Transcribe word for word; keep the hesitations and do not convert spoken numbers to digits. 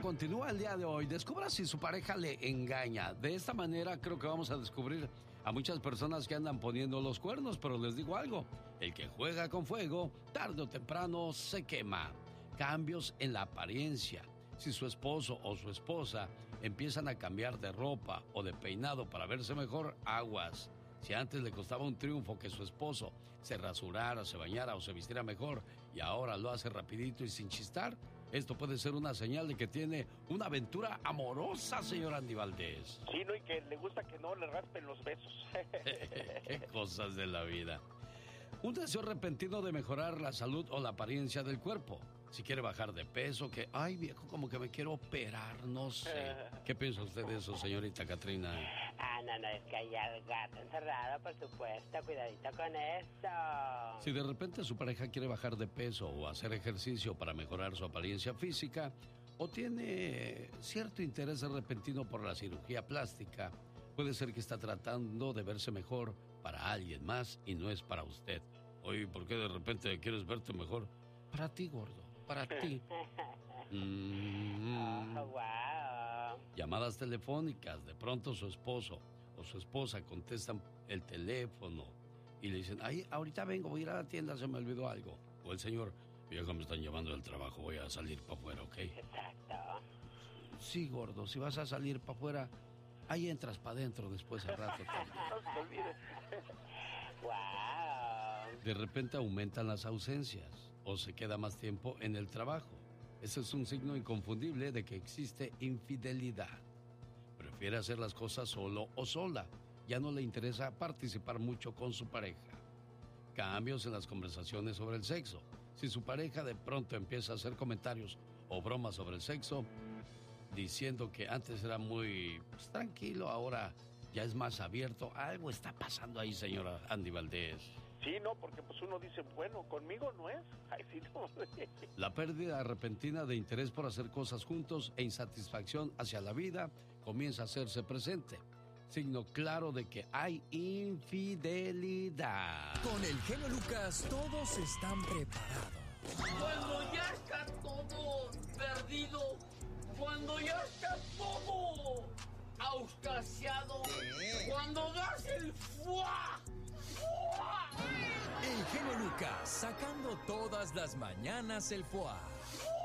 continúa el día de hoy. Descubra si su pareja le engaña. De esta manera creo que vamos a descubrir a muchas personas que andan poniendo los cuernos, pero les digo algo, el que juega con fuego, tarde o temprano se quema. Cambios en la apariencia. Si su esposo o su esposa empiezan a cambiar de ropa o de peinado para verse mejor, aguas. Si antes le costaba un triunfo que su esposo se rasurara, se bañara o se vistiera mejor y ahora lo hace rapidito y sin chistar, esto puede ser una señal de que tiene una aventura amorosa, señor Andy Valdés. Sí, ¿no? Y que le gusta que no le raspen los besos. Qué cosas de la vida. Un deseo repentino de mejorar la salud o la apariencia del cuerpo. Si quiere bajar de peso, que, ay viejo, como que me quiero operar, no sé. ¿Qué piensa usted de eso, señorita Catrina? Ah, no, no, es que hay al gato encerrado, por supuesto, cuidadito con eso. Si de repente su pareja quiere bajar de peso o hacer ejercicio para mejorar su apariencia física, o tiene cierto interés repentino por la cirugía plástica, puede ser que está tratando de verse mejor para alguien más y no es para usted. Oye, ¿por qué de repente quieres verte mejor? Para ti, gordo, para ti. Mm-hmm. Oh, wow. Llamadas telefónicas, de pronto su esposo o su esposa contestan el teléfono y le dicen, ay, ahorita vengo, voy a ir a la tienda, se me olvidó algo. O el señor, vieja, me están llamando del trabajo, voy a salir para afuera, ¿ok? Exacto. Sí, gordo, si vas a salir para afuera, ahí entras para adentro después al rato. No se olvide. Wow. De repente aumentan las ausencias o se queda más tiempo en el trabajo. Ese es un signo inconfundible de que existe infidelidad. Prefiere hacer las cosas solo o sola. Ya no le interesa participar mucho con su pareja. Cambios en las conversaciones sobre el sexo. Si su pareja de pronto empieza a hacer comentarios o bromas sobre el sexo, diciendo que antes era muy pues, tranquilo, ahora ya es más abierto, algo está pasando ahí, señora Andy Valdés. Sí, no, porque pues uno dice, bueno, conmigo no es. Ay, sí, no. La pérdida repentina de interés por hacer cosas juntos e insatisfacción hacia la vida comienza a hacerse presente. Signo claro de que hay infidelidad. Con el genio Lucas todos están preparados. Cuando ya está todo perdido, cuando ya está todo auscasiado, cuando das el fuá. El genio Lucas sacando todas las mañanas el fuá.